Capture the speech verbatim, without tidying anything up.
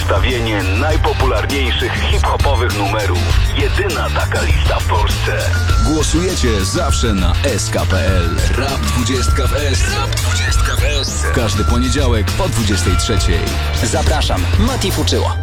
zestawienie najpopularniejszych hip-hopowych numerów. Jedyna taka lista w Polsce. Głosujecie zawsze na S K P L. Rap dwudziestka w S. Rap dwudziestka w S. Każdy poniedziałek po dwudziestej trzeciej. Zapraszam, Mati Fuczyło.